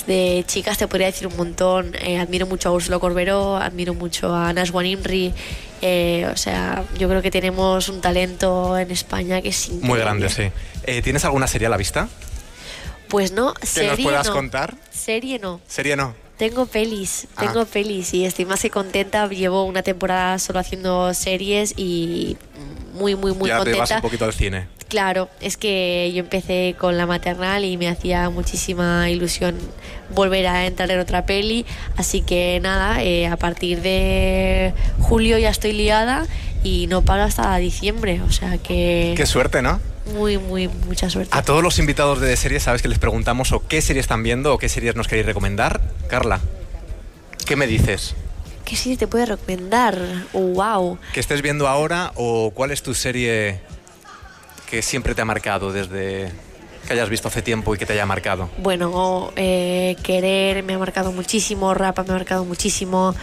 pues de chicas te podría decir un montón. Admiro mucho a Úrsula Corberó, admiro mucho a Nashwan Imri. O sea, yo creo que tenemos un talento en España que es increíble. Muy grande, sí. ¿Tienes alguna serie a la vista? Pues no, ¿Que nos puedas contar? Serie no. ¿Serie no? Tengo pelis y estoy más que contenta. Llevo una temporada solo haciendo series y muy contenta. Ya te vas un poquito al cine. Claro, es que yo empecé con La Maternal y me hacía muchísima ilusión volver a entrar en otra peli, así que nada, a partir de julio ya estoy liada y no paro hasta diciembre, o sea que... Qué suerte, ¿no? Mucha suerte. A todos los invitados de series, sabes que les preguntamos o qué series están viendo o qué series nos queréis recomendar. Carla, ¿qué me dices? ¿Qué serie te puede recomendar? ¡Wow! ¿Qué estés viendo ahora o cuál es tu serie que siempre te ha marcado desde que hayas visto hace tiempo y que te haya marcado? Bueno, Querer me ha marcado muchísimo, Rapa me ha marcado muchísimo.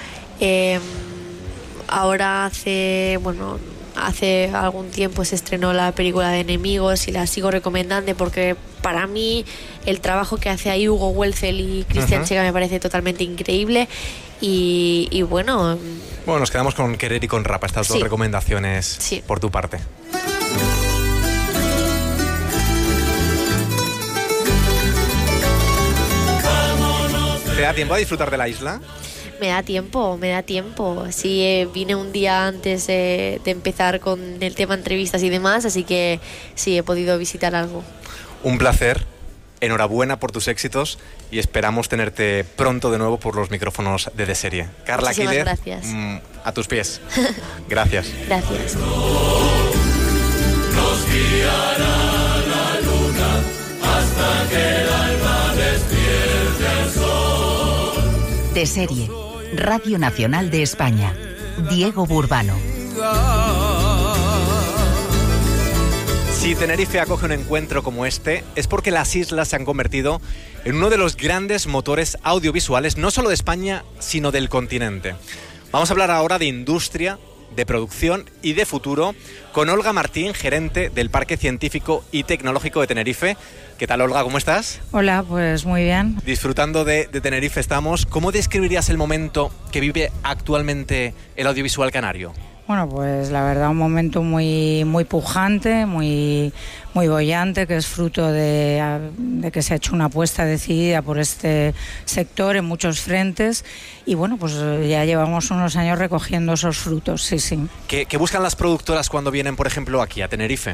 Ahora hace algún tiempo se estrenó la película de Enemigos y la sigo recomendando porque para mí el trabajo que hace ahí Hugo Welzel y Christian Chega me parece totalmente increíble y bueno... Bueno, nos quedamos con Querer y con Rapa, estas dos recomendaciones por tu parte. ¿Te da tiempo a disfrutar de la isla? Me da tiempo. Sí, vine un día antes de empezar con el tema entrevistas y demás, así que sí, he podido visitar algo. Un placer, enhorabuena por tus éxitos y esperamos tenerte pronto de nuevo por los micrófonos de Serie. Carla Quílez, gracias. A tus pies. Gracias. Gracias. Nos guiará la luna hasta que el alma despierte al sol. De Serie, Radio Nacional de España. Diego Burbano. Si Tenerife acoge un encuentro como este, es porque las islas se han convertido en uno de los grandes motores audiovisuales, no solo de España, sino del continente. Vamos a hablar ahora de industria, de producción y de futuro con Olga Martín, gerente del Parque Científico y Tecnológico de Tenerife. ¿Qué tal, Olga? ¿Cómo estás? Hola, pues muy bien. Disfrutando de Tenerife estamos. ¿Cómo describirías el momento que vive actualmente el audiovisual canario? Bueno, pues la verdad un momento muy pujante, muy bollante, que es fruto de que se ha hecho una apuesta decidida por este sector en muchos frentes y bueno, pues ya llevamos unos años recogiendo esos frutos, sí. ¿Qué buscan las productoras cuando vienen, por ejemplo, aquí a Tenerife?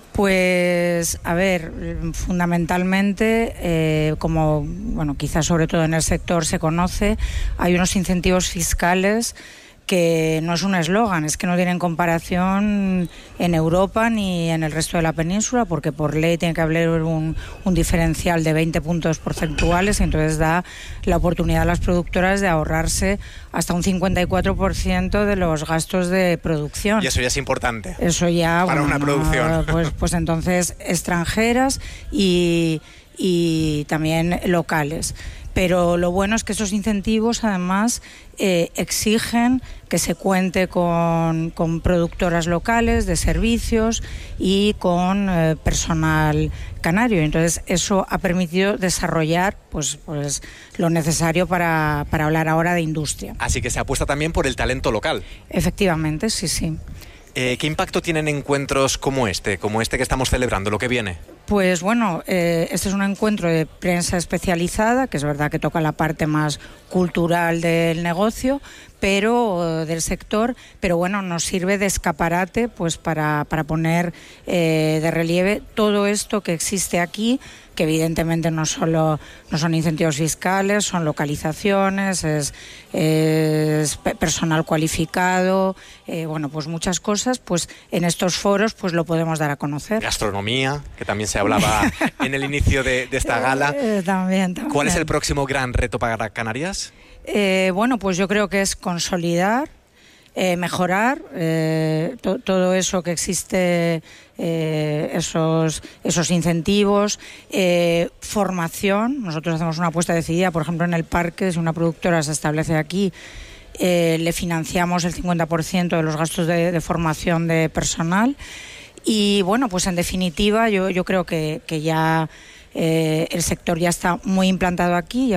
Pues, a ver, fundamentalmente, como, bueno, quizás sobre todo en el sector se conoce, hay unos incentivos fiscales que no es un eslogan, es que no tienen comparación en Europa ni en el resto de la península, porque por ley tiene que haber un diferencial de 20 puntos porcentuales y entonces da la oportunidad a las productoras de ahorrarse hasta un 54% de los gastos de producción. Y eso ya es importante. Eso ya... Para una producción. Pues entonces extranjeras y también locales. Pero lo bueno es que esos incentivos además exigen que se cuente con productoras locales de servicios y con personal canario. Entonces eso ha permitido desarrollar pues lo necesario para hablar ahora de industria. Así que se apuesta también por el talento local. Efectivamente, sí. ¿Qué impacto tienen encuentros como este que estamos celebrando, lo que viene? Pues bueno, este es un encuentro de prensa especializada, que es verdad que toca la parte más cultural del negocio, pero del sector, pero bueno, nos sirve de escaparate pues para poner de relieve todo esto que existe aquí, que evidentemente no son incentivos fiscales, son localizaciones, es personal cualificado, bueno, pues muchas cosas, pues en estos foros pues lo podemos dar a conocer. Gastronomía, que también se hablaba en el inicio de esta gala. También. ¿Cuál es el próximo gran reto para Canarias? Bueno, pues yo creo que es consolidar, mejorar todo eso que existe, esos incentivos, formación. Nosotros hacemos una apuesta decidida, por ejemplo, en el parque, si una productora se establece aquí, le financiamos el 50% de los gastos de formación de personal. Y bueno, pues en definitiva yo creo que ya el sector ya está muy implantado aquí.